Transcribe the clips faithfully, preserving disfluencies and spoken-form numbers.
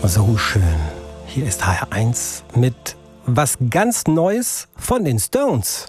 So schön. Hier ist H R eins mit was ganz Neues von den Stones.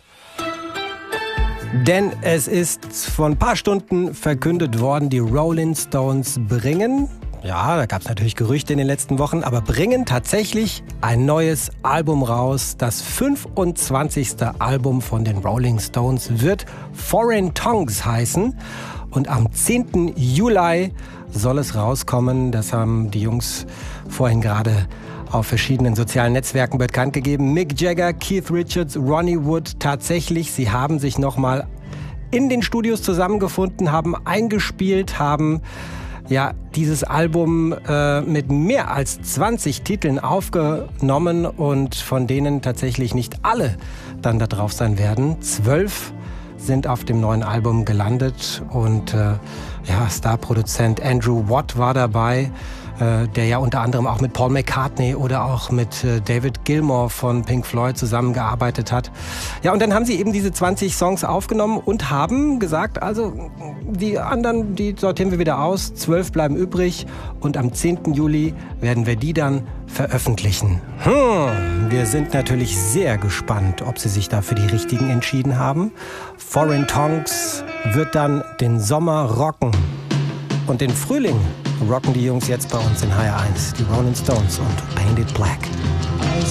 Denn es ist vor ein paar Stunden verkündet worden, die Rolling Stones bringen, ja, da gab es natürlich Gerüchte in den letzten Wochen, aber bringen tatsächlich ein neues Album raus. Das fünfundzwanzigste Album von den Rolling Stones wird Foreign Tongues heißen. Und am zehnten Juli soll es rauskommen. Das haben die Jungs vorhin gerade auf verschiedenen sozialen Netzwerken bekannt gegeben. Mick Jagger, Keith Richards, Ronnie Wood, tatsächlich, sie haben sich nochmal in den Studios zusammengefunden, haben eingespielt, haben ja dieses Album äh, mit mehr als zwanzig Titeln aufgenommen und von denen tatsächlich nicht alle dann da drauf sein werden. Zwölf sind auf dem neuen Album gelandet und äh, ja, Starproduzent Andrew Watt war dabei, äh, der ja unter anderem auch mit Paul McCartney oder auch mit äh, David Gilmour von Pink Floyd zusammengearbeitet hat. Ja, und dann haben sie eben diese zwanzig Songs aufgenommen und haben gesagt, also die anderen, die sortieren wir wieder aus, zwölf bleiben übrig und am zehnten Juli werden wir die dann veröffentlichen. Hm, wir sind natürlich sehr gespannt, ob sie sich da für die richtigen entschieden haben. Foreign Tongues wird dann den Sommer rocken. Und den Frühling rocken die Jungs jetzt bei uns in H R eins. Die Rolling Stones und Paint It Black.